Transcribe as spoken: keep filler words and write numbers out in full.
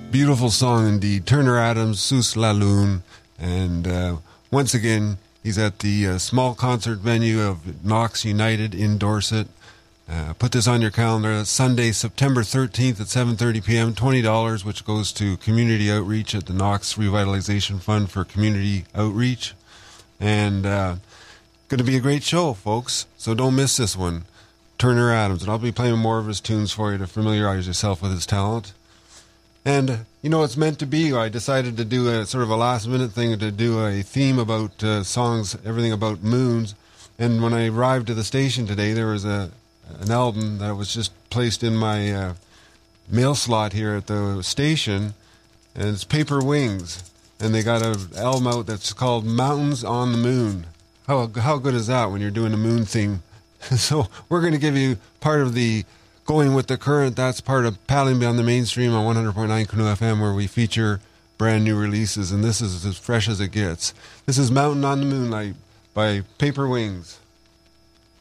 Beautiful song indeed. Turner Adams, Sous la Lune. And uh, once again, he's at the uh, small concert venue of Knox United in Dorset. Uh, put this on your calendar. That's Sunday, September thirteenth at seven thirty p.m. twenty dollars, which goes to community outreach at the Knox Revitalization Fund for Community Outreach. And uh, going to be a great show, folks. So don't miss this one. Turner Adams. And I'll be playing more of his tunes for you to familiarize yourself with his talent. And, you know, it's meant to be. I decided to do a sort of a last-minute thing to do a theme about uh, songs, everything about moons. And when I arrived to the station today, there was a an album that was just placed in my uh, mail slot here at the station, and it's Paper Wings. And they got an album out that's called Mountains on the Moon. How how good is that when you're doing a moon theme? So we're going to give you part of the Going with the Current. That's part of Paddling Beyond the Mainstream on one hundred point nine Canoe F M, where we feature brand new releases, and this is as fresh as it gets. This is Mountain on the Moonlight by Paper Wings.